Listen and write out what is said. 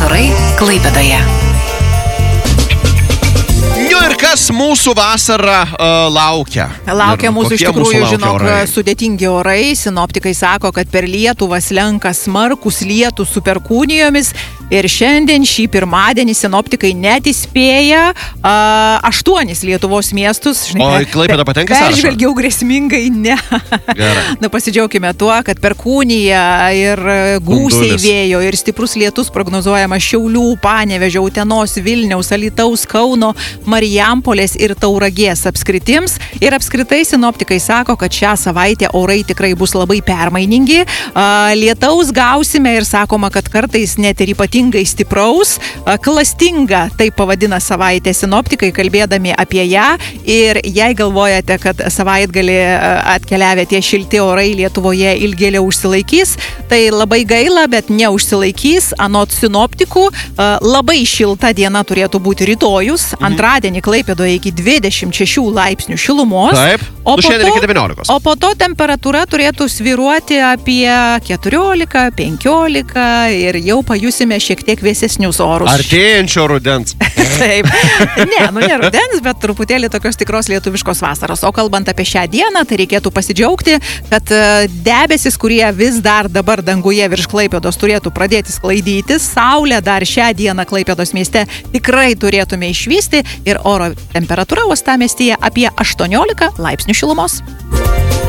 orai Klaipėdoje. Ir kas mūsų vasarą laukia? Laukia mūsų iš tikrųjų, žinok, orai? sudėtingi orai. Sinoptikai sako, kad per Lietuvą slenka smarkus lietų su perkūnijomis. Ir šiandien, šį pirmadienį, sinoptikai net įspėja 8 Lietuvos miestus. Žinai, Klaipėda patenka sąrašą? Peržvelgiau grėsmingai, ne. Gerai. Na, pasidžiaukime tuo, kad perkūnija ir gūsiai vėjo ir stiprus lietus prognozuojama Šiaulių, Panevėžio, Utenos, Vilniaus, Alytaus, Kauno, Marijampolės ir Tauragės apskritims. Ir apskritai sinoptikai sako, kad šią savaitę orai tikrai bus labai permainingi. Lietaus gausime ir sakoma, kad kartais net ir ypatingai stipraus. Klastinga, taip pavadina savaitę sinoptikai, kalbėdami apie ją. Ir jei galvojate, kad savaitgalį atkeliavę tie šilti orai Lietuvoje ilgėliau užsilaikys, tai labai gaila, bet neužsilaikys. Anot sinoptikų, labai šilta diena turėtų būti rytojus. Antradienį Klaipėdoje iki 26 laipsnių šilumos. Taip, šiandien iki 19. O po to temperatūra turėtų svyruoti apie 14, 15 ir jau pajusime šiek tiek vėsesnius orus. Artėjančio rudens. Taip. Ne rudens, bet truputėlį tokios tikros lietuviškos vasaros. O kalbant apie šią dieną, tai reikėtų pasidžiaugti, kad debesis, kurie vis dar dabar danguje virš Klaipėdos turėtų pradėti sklaidytis, saulė dar šią dieną Klaipėdos mieste tikrai turėtume išvysti ir oro temperatūra uostamiestyje apie 18 laipsnių šilumos.